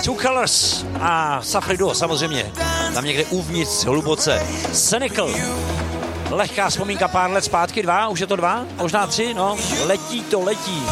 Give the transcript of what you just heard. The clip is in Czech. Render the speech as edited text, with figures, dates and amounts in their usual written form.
Two Colors a Safri Duo samozřejmě. Tam někde uvnitř, hluboce. Cynical. Lehká vzpomínka pár let zpátky, 2, už je to 2, možná 3, no. Letí to, letí.